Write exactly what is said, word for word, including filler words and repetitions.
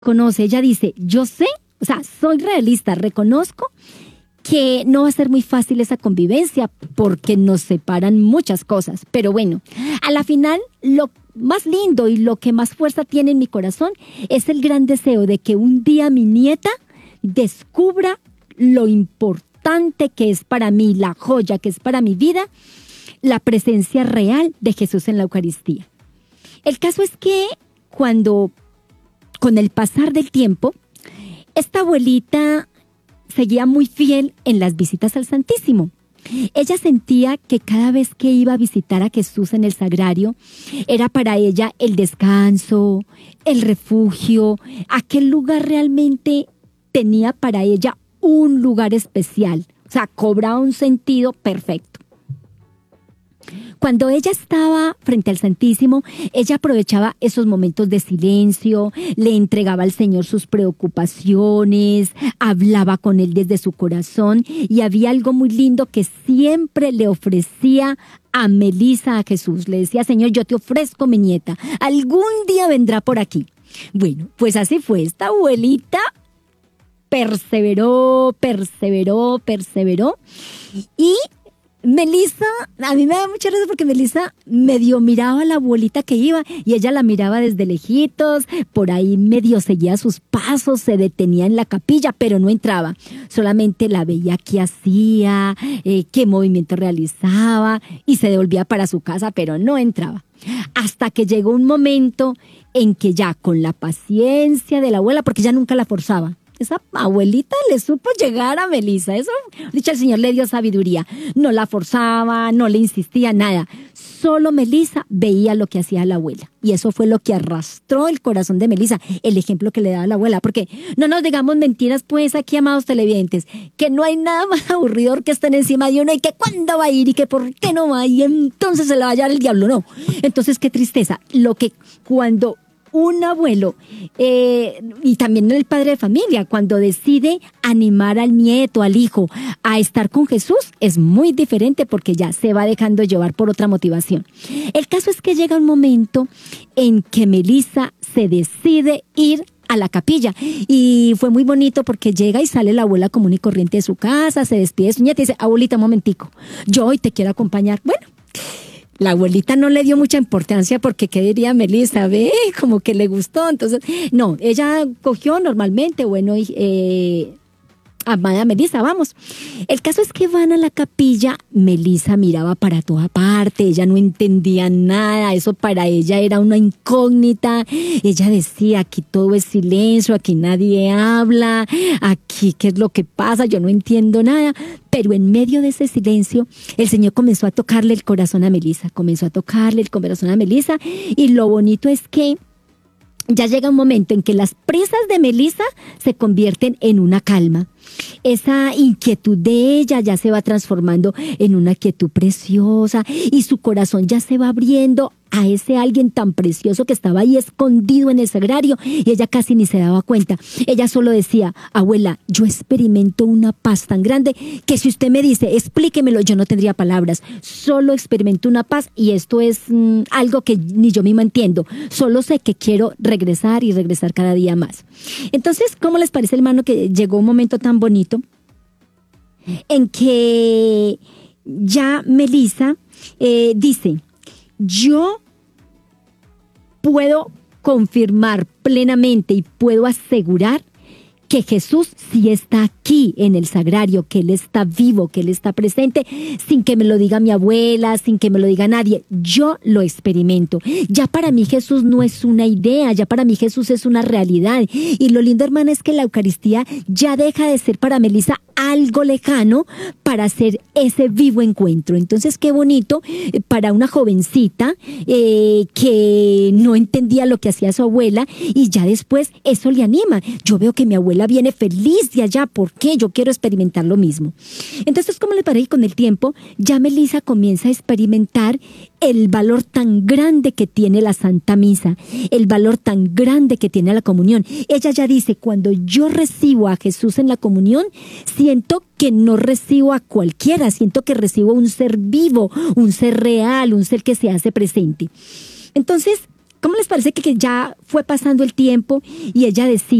conoce, ella dice, yo sé, o sea, soy realista, reconozco que no va a ser muy fácil esa convivencia porque nos separan muchas cosas. Pero bueno, a la final, lo más lindo y lo que más fuerza tiene en mi corazón es el gran deseo de que un día mi nieta descubra lo importante que es para mí, la joya que es para mi vida, la presencia real de Jesús en la Eucaristía. El caso es que cuando, con el pasar del tiempo, esta abuelita seguía muy fiel en las visitas al Santísimo. Ella sentía que cada vez que iba a visitar a Jesús en el sagrario, era para ella el descanso, el refugio, aquel lugar realmente tenía para ella un lugar especial, o sea, cobraba un sentido perfecto. Cuando ella estaba frente al Santísimo, ella aprovechaba esos momentos de silencio, le entregaba al Señor sus preocupaciones, hablaba con Él desde su corazón y había algo muy lindo que siempre le ofrecía a Melissa, a Jesús. Le decía, Señor, yo te ofrezco mi nieta, algún día vendrá por aquí. Bueno, pues así fue, esta abuelita perseveró, perseveró, perseveró y Melissa, a mí me da mucha risa porque Melissa medio miraba a la abuelita que iba y ella la miraba desde lejitos, por ahí medio seguía sus pasos, se detenía en la capilla, pero no entraba. Solamente la veía qué hacía, eh, qué movimiento realizaba y se devolvía para su casa, pero no entraba. Hasta que llegó un momento en que ya con la paciencia de la abuela, porque ella nunca la forzaba, esa abuelita le supo llegar a Melissa. Eso, dicho el Señor, le dio sabiduría. No la forzaba, no le insistía, nada. Solo Melissa veía lo que hacía la abuela. Y eso fue lo que arrastró el corazón de Melissa, el ejemplo que le daba la abuela. Porque no nos digamos mentiras, pues, aquí, amados televidentes, que no hay nada más aburridor que estar encima de uno y que cuándo va a ir y que por qué no va y entonces se le va a hallar el diablo. No. Entonces, qué tristeza. Lo que cuando un abuelo eh, y también el padre de familia, cuando decide animar al nieto, al hijo, a estar con Jesús, es muy diferente porque ya se va dejando llevar por otra motivación. El caso es que llega un momento en que Melissa se decide ir a la capilla y fue muy bonito porque llega y sale la abuela común y corriente de su casa, se despide de su nieta y dice, abuelita, un momentico, yo hoy te quiero acompañar. Bueno, la abuelita no le dio mucha importancia porque ¿qué diría Melissa? Ve, como que le gustó. Entonces, no, ella cogió normalmente, bueno, eh, amada Melissa, vamos. El caso es que van a la capilla, Melissa miraba para toda parte, ella no entendía nada, eso para ella era una incógnita. Ella decía, aquí todo es silencio, aquí nadie habla, aquí qué es lo que pasa, yo no entiendo nada. Pero en medio de ese silencio, el Señor comenzó a tocarle el corazón a Melissa, comenzó a tocarle el corazón a Melissa, y lo bonito es que ya llega un momento en que las prisas de Melissa se convierten en una calma. Esa inquietud de ella ya se va transformando en una quietud preciosa y su corazón ya se va abriendo a ese alguien tan precioso que estaba ahí escondido en el sagrario y ella casi ni se daba cuenta. Ella solo decía, abuela, yo experimento una paz tan grande que si usted me dice, explíquemelo, yo no tendría palabras. Solo experimento una paz y esto es mmm, algo que ni yo misma entiendo. Solo sé que quiero regresar y regresar cada día más. Entonces, ¿cómo les parece, hermano, que llegó un momento tan bonito en que ya Melissa eh, dice, yo puedo confirmar plenamente y puedo asegurar que Jesús sí está aquí en el sagrario, que Él está vivo, que Él está presente, sin que me lo diga mi abuela, sin que me lo diga nadie. Yo lo experimento. Ya para mí Jesús no es una idea, ya para mí Jesús es una realidad. Y lo lindo, hermana, es que la Eucaristía ya deja de ser para Melissa algo lejano para hacer ese vivo encuentro. Entonces, qué bonito para una jovencita eh, que no entendía lo que hacía su abuela y ya después eso le anima. Yo veo que mi abuela viene feliz de allá, ¿por qué? Yo quiero experimentar lo mismo. Entonces, ¿cómo le parece? Con el tiempo, ya Melissa comienza a experimentar el valor tan grande que tiene la Santa Misa, el valor tan grande que tiene la comunión. Ella ya dice, cuando yo recibo a Jesús en la comunión, siento que no recibo a cualquiera, siento que recibo un ser vivo, un ser real, un ser que se hace presente. Entonces, ¿Cómo les parece que, que ya fue pasando el tiempo y ella decide